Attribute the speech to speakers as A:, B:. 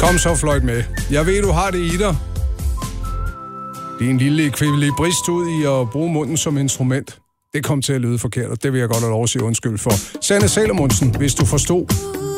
A: Kom så, fløjt med. Jeg ved, du har det i dig. Din lille ekvilibrist ud i at bruge munden som instrument. Det kom til at lyde forkert, og det vil jeg godt have lov at sige undskyld for. Sanne Salomonsen, hvis du forstod.